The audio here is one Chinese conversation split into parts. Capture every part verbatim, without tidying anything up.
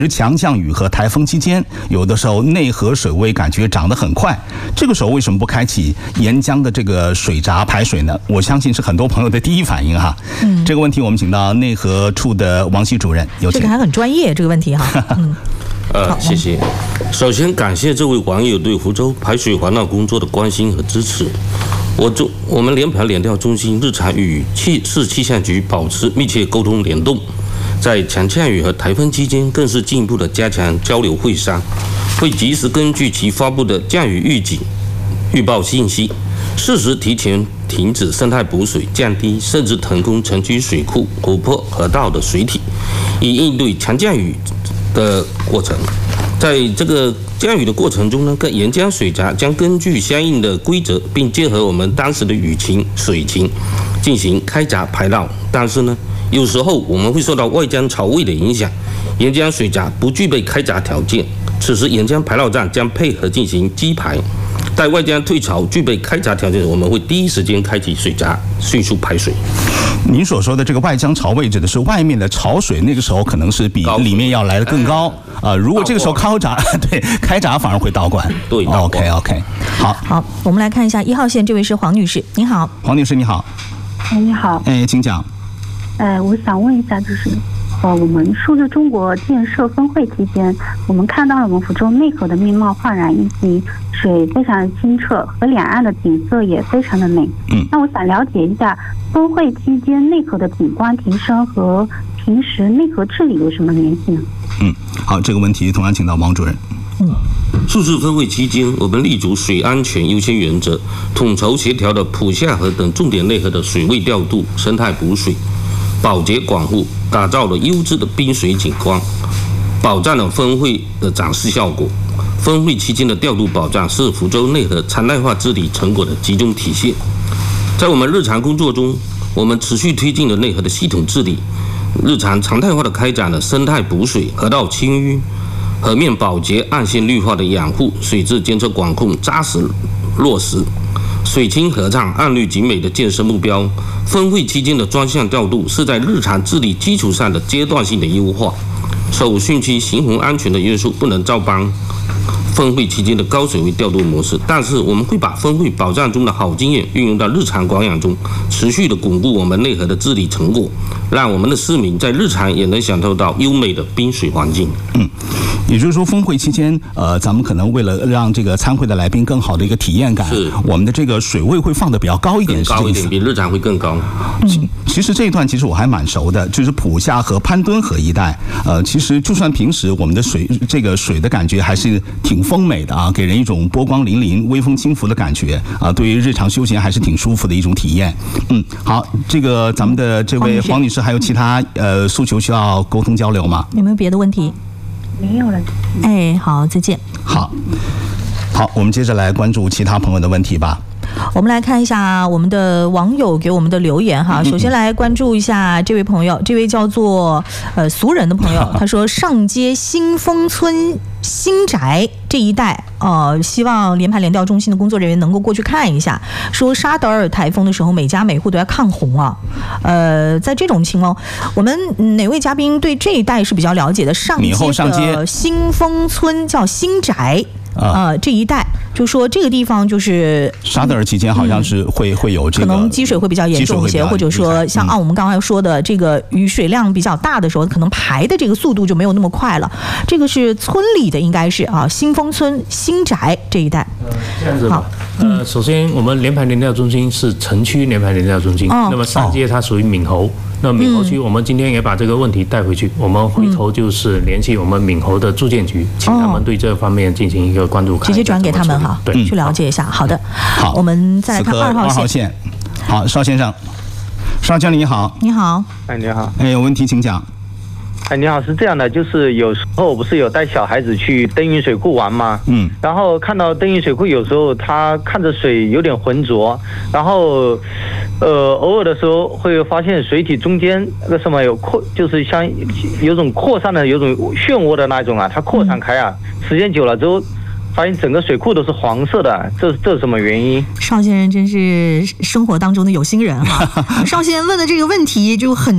强降雨和台风期间，有的时候内河水位感觉涨得很快，这个时候为什么不开启沿江的这个水闸排水呢？我相信是很多朋友的第一反应哈。嗯，这个问题我们请到内河处的王希主任，有请。 这个还很专业，这个问题哈。嗯， 呃，谢谢。首先感谢这位网友对福州排水环绕工作的关心和支持。我中我们联排联调中心日常与气市气象局保持密切沟通联动。在强降雨和台风期间，更是进一步的加强交流会商，会及时根据其发布的降雨预警、预报信息，适时提前停止生态补水，降低甚至腾空城区水库、湖泊、河道的水体，以应对强降雨的过程。在这个降雨的过程中呢，各沿江水闸将根据相应的规则，并结合我们当时的雨情、水情，进行开闸排涝。但是呢，有时候我们会受到外江潮位的影响，沿江水闸不具备开闸条件，此时沿江排涝站将配合进行机排。待外江退潮具备开闸条件，我们会第一时间开启水闸，迅速排水。 您所说的这个外江潮位指的是外面的潮水，那个时候可能是比里面要来的更高啊、呃。如果这个时候开闸，对开闸反而会倒灌。 对 ，OK OK， 好， 好，我们来看一下一号线，这位是黄女士，您好。 黄女士你好。 哎，你好。 哎，请讲。 呃，我想问一下，就是，呃，我们数字中国建设峰会期间，我们看到了我们福州内河的面貌焕然一新，水非常的清澈，和两岸的景色也非常的美。嗯，那我想了解一下，峰会期间内河的景观提升和平时内河治理有什么联系呢？ 嗯，好，这个问题同样请到王主任。 嗯，数次峰会期间，我们立足水安全优先原则，统筹协调的浦下河等重点内河的水位调度、生态补水、保洁管护，打造了优质的滨水景观，保障了峰会的展示效果。峰会期间的调度保障是福州内河常态化治理成果的集中体现。在我们日常工作中，我们持续推进了内河的系统治理，日常常态化的开展了生态补水、河道清淤、河面保洁、岸线绿化的养护、水质监测管控扎实落实。水清河畅、岸绿景美的建设目标，峰会期间的专项调度是在日常治理基础上的阶段性的优化，受汛期行洪安全的约束，不能照搬峰会期间的高水位调度模式。但是我们会把峰会保障中的好经验运用到日常管养中，持续的巩固我们内河的治理成果，让我们的市民在日常也能享受到优美的滨水环境。 嗯。也就是说，峰会期间，呃，咱们可能为了让这个参会的来宾更好的一个体验感，是我们的这个水位会放得比较高一点， 高一点，比日常会更高。 嗯，其实这一段其实我还蛮熟的，就是浦下和潘墩河一带，呃，其实就算平时我们的水这个水的感觉还是挺丰美的啊，给人一种波光粼粼、微风轻拂的感觉啊，对于日常休闲还是挺舒服的一种体验。嗯，好，这个咱们的这位黄女士还有其他呃诉求需要沟通交流吗？ 有没有别的问题？ 没有了。 哎，好，再见。 好，好，我们接着来关注其他朋友的问题吧。 我们来看一下我们的网友给我们的留言哈。首先来关注一下这位朋友，这位叫做呃俗人的朋友，他说上街新丰村新宅这一带，呃，希望联排联调中心的工作人员能够过去看一下。说沙德尔台风的时候，每家每户都要抗洪啊。呃，在这种情况，我们哪位嘉宾对这一带是比较了解的？上街的新丰村叫新宅。啊、呃，这一带就说这个地方就是沙德尔期间好像是会、嗯、会有这个可能积水会比较严重一些，或者说像啊我们刚才说的这个雨水量比较大的时候，可能排的这个速度就没有那么快了。这个是村里的，应该是啊新丰村新宅这一带。 呃，这样子吧。呃，首先我们联排联调中心是城区联排联调中心，哦、那么上街它属于闽侯。那闽侯区，我们今天也把这个问题带回去，我们回头就是联系我们闽侯的住建局，请他们对这方面进行一个关注， 直接转给他们哈，对，去了解一下。好的，好，我们再来看二号线。 二号线，好，邵先生，邵经理你好。 你好。 哎，你好。 哎，有问题请讲。 哎，你好，是这样的，就是有时候不是有带小孩子去登云水库玩吗？嗯，然后看到登云水库有时候他看着水有点浑浊，然后，呃，偶尔的时候会发现水体中间那个什么有扩，就是像有种扩散的、有种漩涡的那种啊，它扩散开啊，时间久了之后。发现整个水库都是黄色的，这这是什么原因？ 邵先生真是生活当中的有心人哈！邵先生问的这个问题就很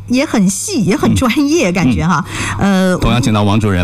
也很细，也很专业，感觉哈。呃， 同样请到王主任。